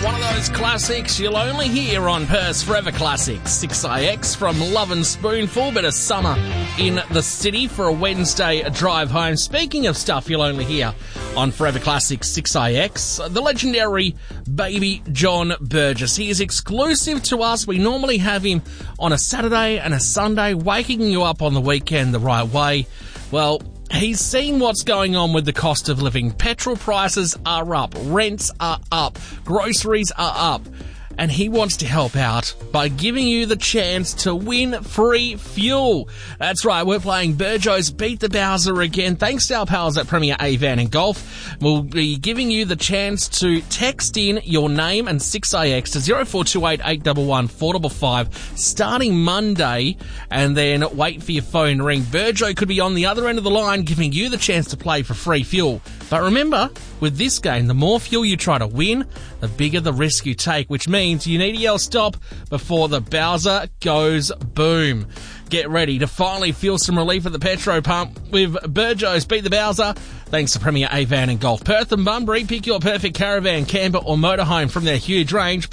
One of those classics you'll only hear on Perth's Forever Classics. 6IX from Love and Spoonful, bit of summer in the city for a Wednesday drive home. Speaking of stuff you'll only hear on Forever Classics 6IX, the legendary Baby John Burgess. He is exclusive to us. We normally have him on a Saturday and a Sunday, waking you up on the weekend the right way. Well, he's seen what's going on with the cost of living. Petrol prices are up, rents are up, groceries are up, and he wants to help out by giving you the chance to win free fuel. That's right, we're playing Burjo's Beat the Bowser again. Thanks to our pals at Premier Avan and Golf. We'll be giving you the chance to text in your name and 6IX to 0428 811 455 starting Monday, and then wait for your phone to ring. Burjo could be on the other end of the line giving you the chance to play for free fuel. But remember, with this game, the more fuel you try to win, the bigger the risk you take, which means you need to yell stop before the Bowser goes boom. Get ready to finally feel some relief at the Petro pump with Burjo's Beat the Bowser. Thanks to Premier Avan and Golf. Perth and Bunbury, pick your perfect caravan, camper or motorhome from their huge range.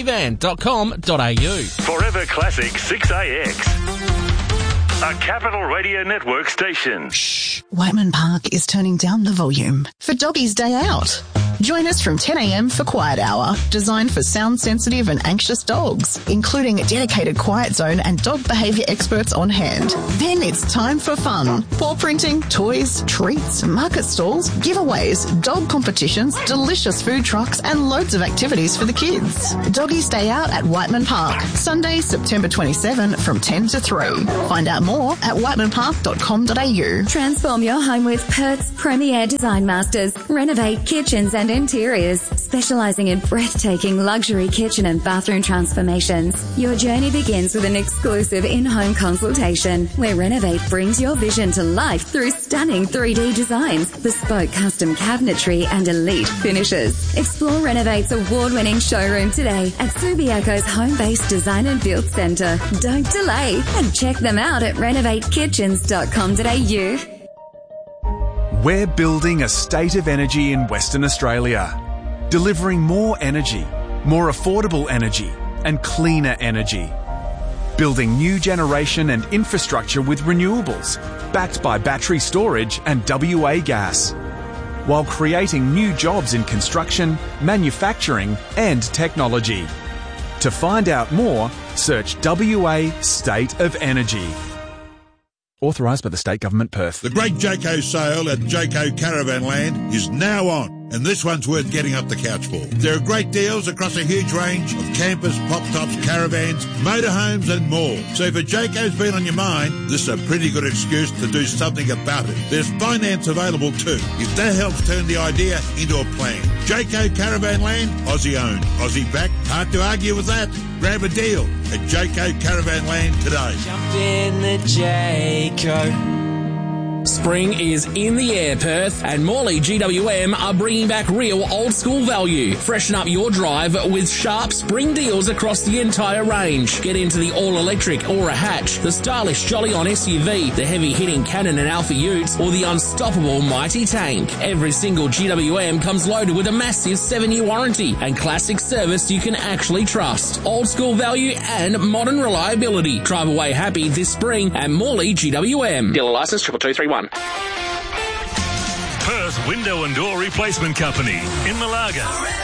PremierAvan.com.au. Forever Classic 6AX. A Capital Radio Network station. Shh. Whiteman Park is turning down the volume for Doggy's Day Out. Join us from 10 a.m. for Quiet Hour, designed for sound-sensitive and anxious dogs, including a dedicated quiet zone and dog behaviour experts on hand. Then it's time for fun. Paw printing, toys, treats, market stalls, giveaways, dog competitions, delicious food trucks and loads of activities for the kids. Doggy's Day Out at Whiteman Park, Sunday, September 27 from 10 to 3. Find out more at whitemanpark.com.au. Transform your home with Perth's premier design masters. Renovate kitchens and interiors, specialising in breathtaking luxury kitchen and bathroom transformations. Your journey begins with an exclusive in-home consultation where Renovate brings your vision to life through stunning 3D designs, bespoke custom cabinetry and elite finishes. Explore Renovate's award-winning showroom today at Subiaco's home-based design and build centre. Don't delay and check them out at renovatekitchens.com.au. We're building a state of energy in Western Australia, delivering more energy, more affordable energy, and cleaner energy. Building new generation and infrastructure with renewables, backed by battery storage and WA gas, while creating new jobs in construction, manufacturing, and technology. To find out more, search WA State of Energy. Authorised by the State Government, Perth. The great Jayco sale at Jayco Caravan Land is now on, and this one's worth getting up the couch for. There are great deals across a huge range of campers, pop-tops, caravans, motorhomes and more. So if a Jayco's been on your mind, this is a pretty good excuse to do something about it. There's finance available too, if that helps turn the idea into a plan. Jayco Caravan Land, Aussie owned, Aussie backed. Hard to argue with that. Grab a deal at Jayco Caravan Land today. Jump in the Jayco. Spring is in the air, Perth, and Morley GWM are bringing back real old-school value. Freshen up your drive with sharp spring deals across the entire range. Get into the all-electric Aura Hatch, the stylish Jolly-On SUV, the heavy-hitting Cannon and Alpha Utes, or the unstoppable Mighty Tank. Every single GWM comes loaded with a massive 7-year warranty and classic service you can actually trust. Old-school value and modern reliability. Drive away happy this spring at Morley GWM. Dealer licence 22231. Perth Window and Door Replacement Company in Malaga.